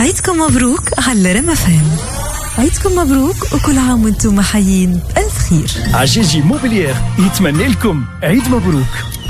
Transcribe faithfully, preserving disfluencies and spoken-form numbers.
عيدكم مبروك على ريم اف ام. عيدكم مبروك وكل عام وانتم حيين بألف خير. عجاجي موبيليير يتمنى لكم عيد مبروك.